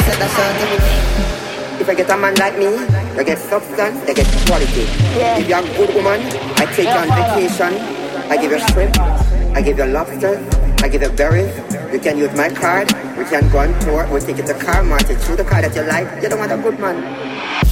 said that's all. If I get a man like me, they get substance, they get quality. Yeah. If you're a good woman, I take you on vacation. I give you shrimp, I give you lobster, I give you berries. You can use my card, we can go on tour, we'll take you to car market, choose the car that you like. You don't want a good man.